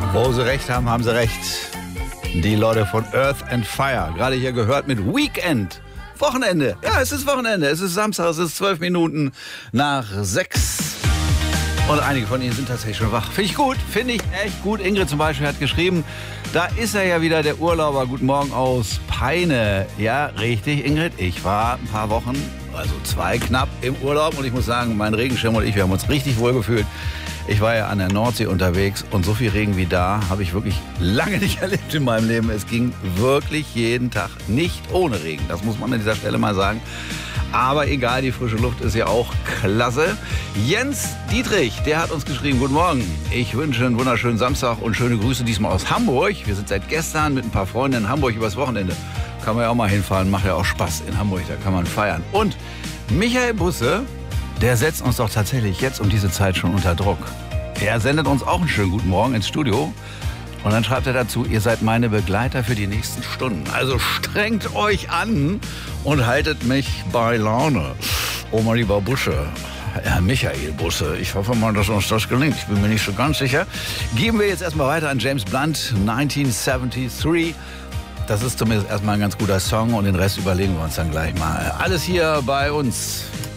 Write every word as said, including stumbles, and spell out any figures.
Wo sie recht haben, haben sie recht. Die Leute von Earth and Fire. Gerade hier gehört mit Weekend. Wochenende. Ja, es ist Wochenende. Es ist Samstag. Es ist zwölf Minuten nach sechs. Und einige von Ihnen sind tatsächlich schon wach. Finde ich gut. Finde ich echt gut. Ingrid zum Beispiel hat geschrieben, da ist er ja wieder, der Urlauber. Guten Morgen aus Peine. Ja, richtig, Ingrid. Ich war ein paar Wochen, also zwei knapp, im Urlaub. Und ich muss sagen, mein Regenschirm und ich, wir haben uns richtig wohl gefühlt. Ich war ja an der Nordsee unterwegs und so viel Regen wie da habe ich wirklich lange nicht erlebt in meinem Leben. Es ging wirklich jeden Tag nicht ohne Regen. Das muss man an dieser Stelle mal sagen. Aber egal, die frische Luft ist ja auch klasse. Jens Dietrich, der hat uns geschrieben, guten Morgen. Ich wünsche einen wunderschönen Samstag und schöne Grüße diesmal aus Hamburg. Wir sind seit gestern mit ein paar Freunden in Hamburg übers Wochenende. Kann man ja auch mal hinfahren, macht ja auch Spaß in Hamburg, da kann man feiern. Und Michael Busse, der setzt uns doch tatsächlich jetzt um diese Zeit schon unter Druck. Er sendet uns auch einen schönen guten Morgen ins Studio. Und dann schreibt er dazu, ihr seid meine Begleiter für die nächsten Stunden. Also strengt euch an und haltet mich bei Laune. Oh mein lieber Busse, Herr Michael Busse, ich hoffe mal, dass uns das gelingt. Ich bin mir nicht so ganz sicher. Geben wir jetzt erstmal weiter an James Blunt, neunzehnhundertdreiundsiebzig. Das ist zumindest erstmal ein ganz guter Song und den Rest überlegen wir uns dann gleich mal. Alles hier bei uns